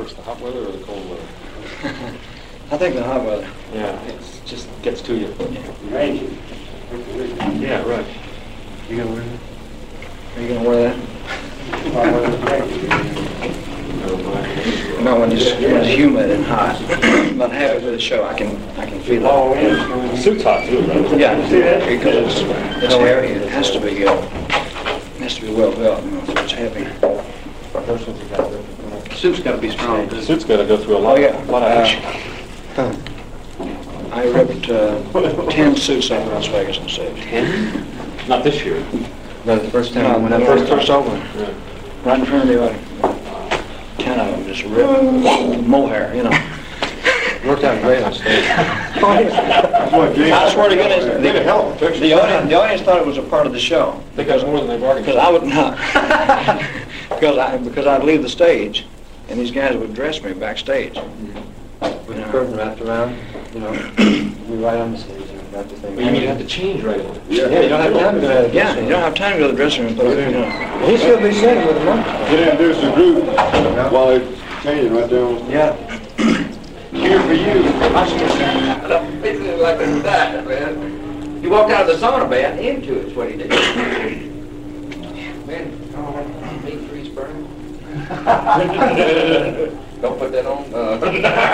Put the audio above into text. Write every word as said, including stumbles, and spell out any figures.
worse, the hot weather or the cold weather? I think the hot weather. Yeah, it just gets to you. Rain. Yeah, right. You gonna wear that? Are you gonna wear that? No, when it's, when it's humid and hot. But halfway through the show, I can I can feel it. The suit's hot too, right? Yeah, because it's it's heavy. It has to be uh, it has to be well built. You know, so it's heavy. Suit's got to be strong. The suit's got to go through a Oh lot, yeah. lot of action. Uh, I ripped uh, ten suits out of Las Vegas on stage. Ten? Not this year. No, the first time No, when I the first first first opened, Yeah. right in front of the audience. Ten of them just ripped mohair, you know. Worked out great on stage. I swear to goodness, the, the audience, the audience thought it was a part of the show. They got more than they bargained Because I would not, because I because I'd leave the stage, and these guys would dress me backstage. With the curtain wrapped around, you know, we right on the stage and got the thing. But you mean you have to change right away? Yeah, you don't have time to go to the Yeah, you don't have time to go to the dressing room, but you know. He should be sitting with a monk. Get introduce the group while it's changing right there. Yeah. Here for you. Basically like that, man. He walked out of the sauna bath into it's what he did. Man, oh, meat grease burning. Don't put that on. Uh,